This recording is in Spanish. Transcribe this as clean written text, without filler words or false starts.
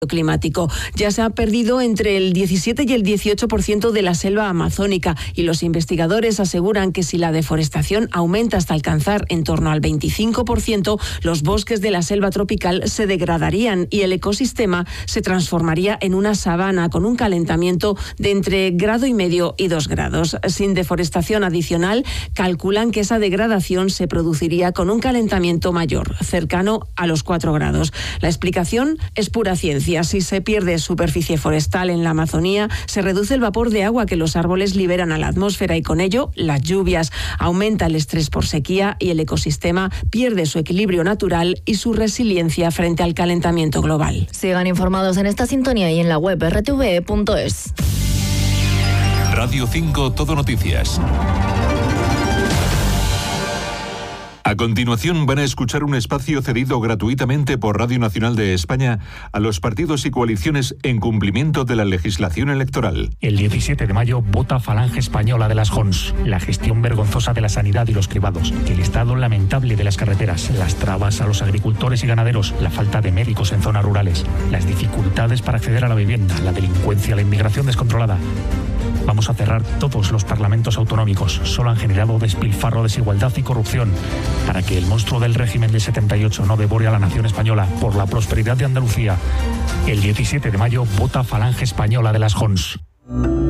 climático. Ya se ha perdido entre el 17 y el 18% de la selva amazónica y los investigadores aseguran que si la deforestación aumenta hasta alcanzar en torno al 25%, los bosques de la selva tropical se degradarían y el ecosistema se transformaría en una sabana con un calentamiento de entre 1,5 grados y 2 grados. Sin deforestación adicional, calculan que esa degradación se produciría con un calentamiento mayor, cercano a los 4 grados. La explicación es pura ciencia. Si se pierde superficie forestal en la Amazonía, se reduce el vapor de agua que los árboles liberan a la atmósfera y con ello las lluvias. Aumenta el estrés por sequía y el ecosistema pierde su equilibrio natural y su resiliencia frente al calentamiento global. Sigan informados en esta sintonía y en la web rtve.es. Radio 5 Todo Noticias. A continuación van a escuchar un espacio cedido gratuitamente por Radio Nacional de España a los partidos y coaliciones en cumplimiento de la legislación electoral. El 17 de mayo vota Falange Española de las JONS. La gestión vergonzosa de la sanidad y los cribados, el estado lamentable de las carreteras, las trabas a los agricultores y ganaderos, la falta de médicos en zonas rurales, las dificultades para acceder a la vivienda, la delincuencia, la inmigración descontrolada. Vamos a cerrar todos los parlamentos autonómicos. Solo han generado despilfarro, desigualdad y corrupción. Para que el monstruo del régimen del 78 no devore a la nación española, por la prosperidad de Andalucía. El 17 de mayo vota Falange Española de las JONS.